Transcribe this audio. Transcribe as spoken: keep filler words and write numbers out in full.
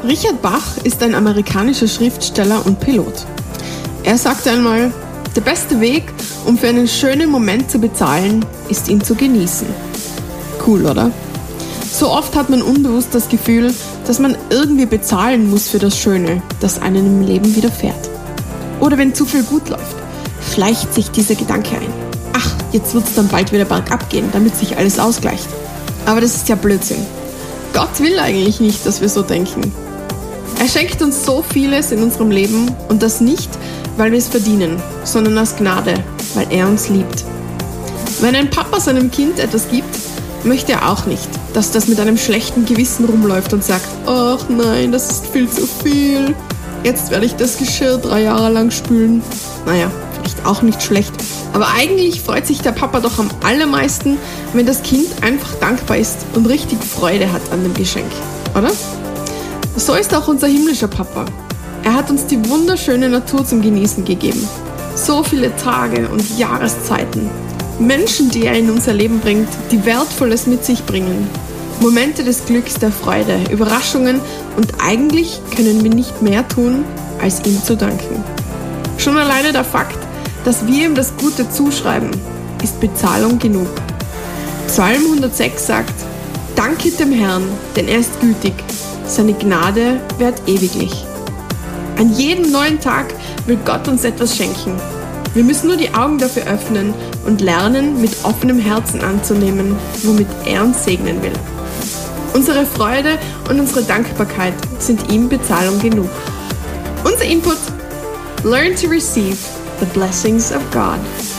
Richard Bach ist ein amerikanischer Schriftsteller und Pilot. Er sagte einmal, der beste Weg, um für einen schönen Moment zu bezahlen, ist ihn zu genießen. Cool, oder? So oft hat man unbewusst das Gefühl, dass man irgendwie bezahlen muss für das Schöne, das einem im Leben widerfährt. Oder wenn zu viel gut läuft, schleicht sich dieser Gedanke ein. Ach, jetzt wird es dann bald wieder bergab gehen, damit sich alles ausgleicht. Aber das ist ja Blödsinn. Gott will eigentlich nicht, dass wir so denken. Er schenkt uns so vieles in unserem Leben und das nicht, weil wir es verdienen, sondern aus Gnade, weil er uns liebt. Wenn ein Papa seinem Kind etwas gibt, möchte er auch nicht, dass das mit einem schlechten Gewissen rumläuft und sagt, ach nein, das ist viel zu viel. Jetzt werde ich das Geschirr drei Jahre lang spülen. Naja, vielleicht auch nicht schlecht. Aber eigentlich freut sich der Papa doch am allermeisten, wenn das Kind einfach dankbar ist und richtig Freude hat an dem Geschenk, oder? So ist auch unser himmlischer Papa. Er hat uns die wunderschöne Natur zum Genießen gegeben. So viele Tage und Jahreszeiten. Menschen, die er in unser Leben bringt, die Wertvolles mit sich bringen. Momente des Glücks, der Freude, Überraschungen und eigentlich können wir nicht mehr tun, als ihm zu danken. Schon alleine der Fakt, dass wir ihm das Gute zuschreiben, ist Bezahlung genug. Psalm hundertsechs sagt, danket dem Herrn, denn er ist gütig, seine Gnade währt ewiglich. An jedem neuen Tag will Gott uns etwas schenken. Wir müssen nur die Augen dafür öffnen und lernen, mit offenem Herzen anzunehmen, womit er uns segnen will. Unsere Freude und unsere Dankbarkeit sind ihm Bezahlung genug. Unser Input: Learn to receive the blessings of God.